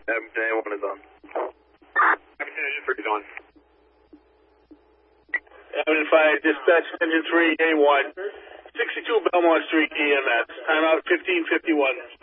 Edmonton A1 is on. Edmonton Engine 3 is on. Edmonton 5, dispatch Engine 3, A1. 62 Belmont Street EMS. Timeout 15:51.